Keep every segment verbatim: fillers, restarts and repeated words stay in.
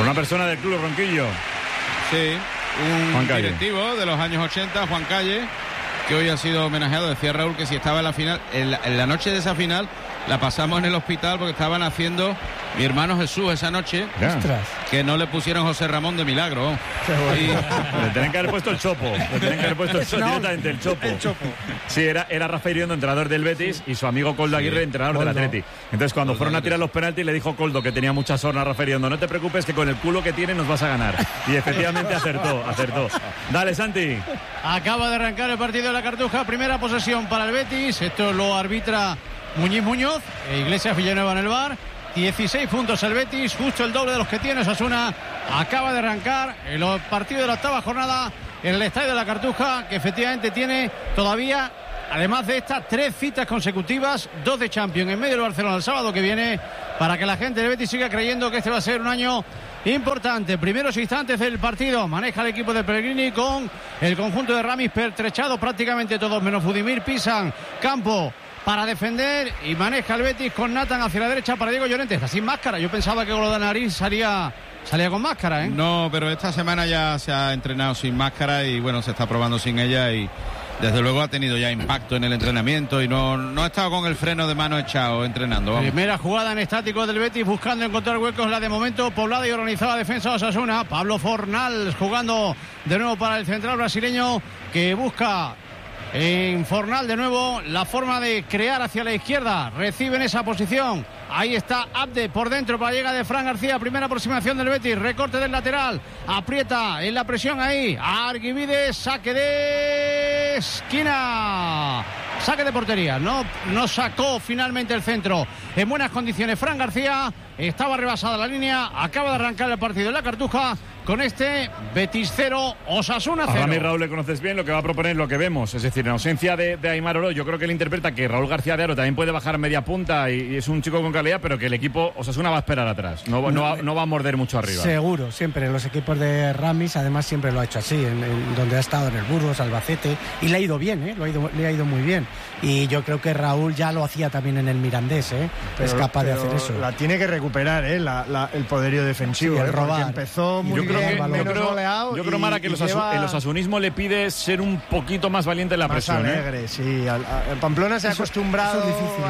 Una persona del club Ronquillo. Sí, un directivo de los años ochenta, Juan Calle, que hoy ha sido homenajeado. Decía Raúl que si estaba en la final, en la, en la noche de esa final, la pasamos en el hospital porque estaban haciendo mi hermano Jesús esa noche, yeah. que no le pusieron José Ramón de milagro. Y... le tienen que haber puesto el chopo, le tienen que haber puesto el chopo, directamente el chopo. El chopo. Sí, era, era Rafa Iriondo, entrenador del Betis, y su amigo Coldo Aguirre, sí, entrenador Coldo. del Atleti. Entonces cuando Coldo fueron a tirar los penaltis le dijo Coldo, que tenía mucha sorna a Rafa Iriondo: no te preocupes que con el culo que tiene nos vas a ganar. Y efectivamente acertó, acertó. Dale, Santi. Acaba de arrancar el partido de la Cartuja, primera posesión para el Betis, esto lo arbitra Muñiz Muñoz, e Iglesias Villanueva en el bar. dieciséis puntos el Betis, justo el doble de los que tiene Osasuna. Acaba de arrancar el partido de la octava jornada en el estadio de la Cartuja, que efectivamente tiene todavía, además de estas, tres citas consecutivas, dos de Champions en medio del Barcelona el sábado que viene, para que la gente del Betis siga creyendo que este va a ser un año importante. Primeros instantes del partido, maneja el equipo de Pellegrini con el conjunto de Ramis pertrechado prácticamente todos menos Budimir. Pisan campo para defender y maneja el Betis con Nathan hacia la derecha para Diego Llorente. Está sin máscara. Yo pensaba que Golodanarín salía, salía con máscara, ¿eh? No, pero esta semana ya se ha entrenado sin máscara y bueno, se está probando sin ella y desde luego ha tenido ya impacto en el entrenamiento y no, no ha estado con el freno de mano echado entrenando. Vamos. Primera jugada en estático del Betis buscando encontrar huecos, la de momento poblada y organizada defensa de Osasuna. Pablo Fornals jugando de nuevo para el central brasileño que busca en Fornal de nuevo la forma de crear hacia la izquierda. Recibe en esa posición. Ahí está Abde por dentro para llega de Fran García. Primera aproximación del Betis. Recorte del lateral. Aprieta en la presión ahí. Arguivides. Saque de esquina. Saque de portería. No, no sacó finalmente el centro en buenas condiciones. Fran García. Estaba rebasada la línea. Acaba de arrancar el partido en la Cartuja con este Betis cero, Osasuna cero. A mí Raúl le conoces bien, lo que va a proponer, lo que vemos. Es decir, en ausencia de, de Aimar Oro, yo creo que él interpreta que Raúl García de Aro también puede bajar media punta y, y es un chico con calidad, pero que el equipo Osasuna va a esperar atrás. No, no, no, va, no va a morder mucho arriba. Seguro, siempre. Los equipos de Ramis, además, siempre lo ha hecho así, en, en donde ha estado en el Burgos, Albacete, y le ha ido bien, ¿eh? Lo ha ido, le ha ido muy bien. Y yo creo que Raúl ya lo hacía también en el Mirandés, ¿eh? Pero, es capaz de hacer eso. La tiene que recuperar, ¿eh? La, la, el poderío defensivo. Sí, el robar. Empezó muy yo bien, creo que, menos yo creo, goleado. Yo creo, Mara, que los lleva... el osasunismo le pide ser un poquito más valiente en la más presión. Alegre, ¿eh? sí. Al, a, Pamplona se ha eso, acostumbrado eso es difícil, ¿eh?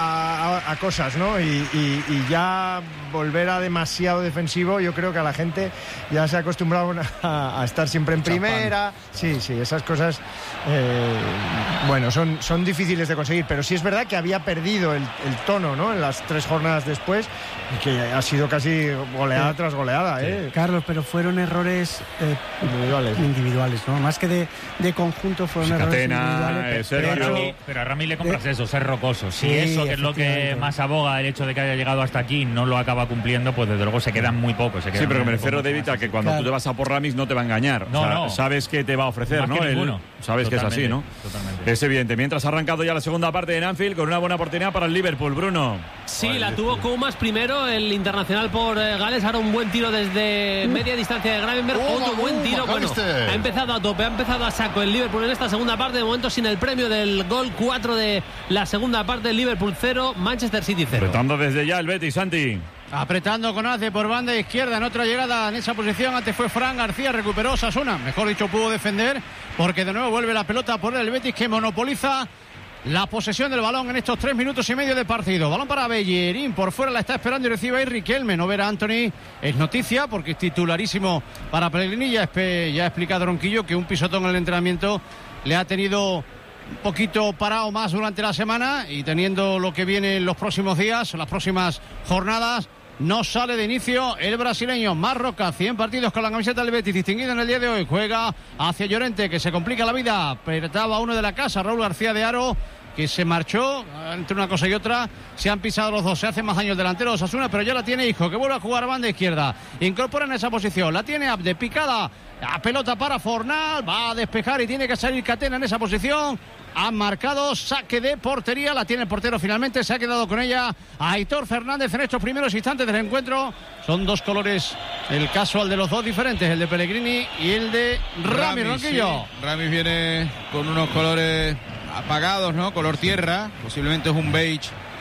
a, a, a cosas, ¿no? Y, y, y ya volver a demasiado defensivo, yo creo que a la gente ya se ha acostumbrado a, a estar siempre en primera. Sí, sí, esas cosas, eh, bueno, son, son difíciles de conseguir, pero sí es verdad que había perdido el, el tono, ¿no? En las tres jornadas después, y que ha sido casi goleada sí. tras goleada, ¿eh? Sí. Carlos, pero fueron errores eh, individuales. individuales, ¿no? Más que de, de conjunto fueron pues errores Catena, individuales. Sergio. Pero a, Rami, pero a Rami le compras de... eso, ser rocoso. Si sí, eso, que es lo que más aboga el hecho de que haya llegado hasta aquí, no lo acaba cumpliendo, pues desde luego se quedan muy pocos. Se quedan sí, pero que me refiero, pocos, David, a que cuando claro. tú te vas a por Ramis no te va a engañar. No, o sea, no. Sabes que te va a ofrecer, más ¿no? Que El, sabes que es así, ¿no? Totalmente. Es evidente. Mientras ha arrancado ya la segunda parte en Anfield con una buena oportunidad para el Liverpool, Bruno. Sí, la tuvo Koumas primero, el internacional por eh, Gales. Ahora un buen tiro desde uh. media distancia de Gravenberg. Uh, Otro uh, buen tiro. Uh, bueno, ha empezado a tope, ha empezado a saco el Liverpool en esta segunda parte. De momento sin el premio del gol cuatro de la segunda parte. Liverpool cero, Manchester City cero. Apretando desde ya el Betis, Santi. Apretando con Ace por banda izquierda en otra llegada en esa posición. Antes fue Fran García, recuperó Osasuna. Mejor dicho, pudo defender porque de nuevo vuelve la pelota por el Betis que monopoliza la posesión del balón en estos tres minutos y medio de partido. Balón para Bellerín, por fuera la está esperando y recibe ahí Riquelme. No ver a Anthony es noticia porque es titularísimo para Pellegrini. Ya, ya ha explicado Ronquillo que un pisotón en el entrenamiento le ha tenido un poquito parado más durante la semana y teniendo lo que viene en los próximos días, las próximas jornadas. No sale de inicio el brasileño Marroca, cien partidos con la camiseta del Betis, distinguido en el día de hoy. Juega hacia Llorente, que se complica la vida. Apretaba uno de la casa, Raúl García de Aro, que se marchó entre una cosa y otra. Se han pisado los dos, se hace más daño el delantero de Osasuna, pero ya la tiene Hijo, que vuelve a jugar a banda izquierda. Incorpora en esa posición, la tiene Abde, picada. La pelota para Fornal, va a despejar y tiene que salir Catena en esa posición. Han marcado saque de portería, la tiene el portero finalmente, se ha quedado con ella Aitor Fernández en estos primeros instantes del encuentro. Son dos colores, el casual de los dos diferentes, el de Pellegrini y el de Ramis, Ronquillo. Sí. Ramis viene con unos colores apagados, ¿no? Color tierra, posiblemente es un beige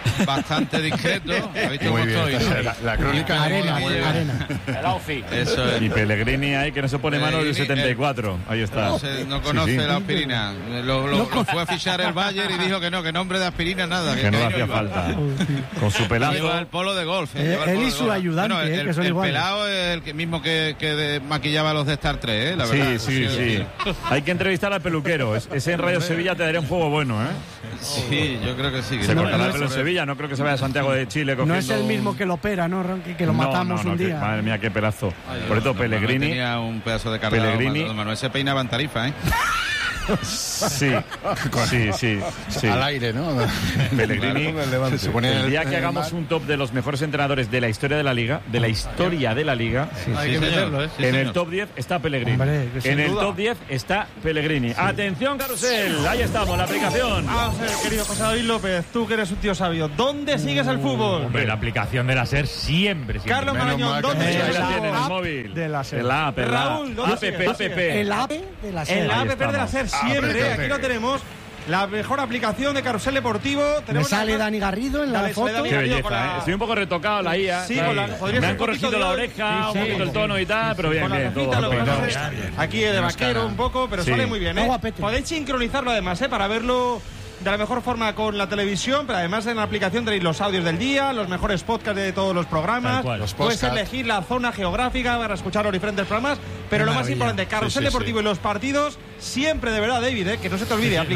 bastante discreto. ¿Ha visto Muy cómo bien, estoy, no? la, la crónica de Arena, Muy bien. arena. El outfit. Eso es. Y Pellegrini ahí, que no se pone mano del Pellegrini, setenta y cuatro. Ahí está. No, se- no conoce Sí, sí. la aspirina. Lo, lo- lo fue a fichar el Bayern y dijo que no, que nombre de aspirina nada. Que no le ahí hacía iba. falta. Con su pelazo. Lleva el polo de golf. Eh, lleva el él polo y de su golf. ayudante, Bueno, eh, el, que son el iguales. pelado es el que mismo que, que de- maquillaba a los de Star tres, ¿eh? La Sí, verdad. sí, sí. Hay que entrevistar al peluquero. Es- Ese en Radio Sevilla te daría un juego bueno, ¿eh? Sí, yo creo que sí. Que Se no, cortará no el es- pelo en Sevilla. No creo que se vaya a Santiago de Chile cogiendo... No es el mismo que lo opera, ¿no, Ronqui? Que lo No, matamos no, no, un que- día. madre mía, qué pelazo. Ay, Por esto, don Manuel Pellegrini... tenía un pedazo de cargado. Pellegrini- Don Manuel se peinaba en Tarifa, ¿eh? Sí, sí, sí, sí. Al aire, ¿no? Pellegrini, Claro, el Levante. Se ponía el día en que el hagamos mar. un top de los mejores entrenadores de la historia de la Liga, de la historia de la Liga, Hay que meterlo, ¿eh? Sí, en el señor. top diez está Pellegrini. Hombre, que sin en el duda. top diez está Pellegrini. Atención, Carusel, ahí estamos, la aplicación. Vamos a ver, querido José David López, tú que eres un tío sabio, ¿dónde sigues el fútbol? Hombre, la aplicación de la SER siempre, siempre. Carlos Menos Marañón, mal que ¿dónde me Ahí sigues la el tiene en el fútbol? móvil. de la SER. En la app, en la Raúl, ¿dónde app, sigues? app. El ave de la En SER. la Ahí app de la estamos. SER siempre, Ábrete. aquí lo tenemos. La mejor aplicación de Carrusel Deportivo. Me Tenemos sale la- Dani Garrido en la Dale, sale foto. Dani Qué Garrido con belleza, la- ¿eh? Estoy un poco retocado la I A. Sí, con la- podría Me ser han un corregido poquito la de- oreja, Sí, un sí, poquito el sí, tono y tal, pero bien, Con la bien. gafita, Todo lo que peinado. pasa es aquí de Menos vaquero cara. un poco, pero Sí. sale muy bien, Está ¿eh? guapete. Podéis sincronizarlo además, ¿eh? Para verlo de la mejor forma con la televisión, pero además en la aplicación tenéis los audios del día, los mejores podcasts de todos los programas. Tal cual. Los Puedes podcasts. elegir la zona geográfica para escuchar los diferentes programas, pero Qué lo más maravilla. importante, Carrusel Sí, sí, Deportivo sí. y los partidos, siempre de verdad, David, ¿eh? Que no se te olvide.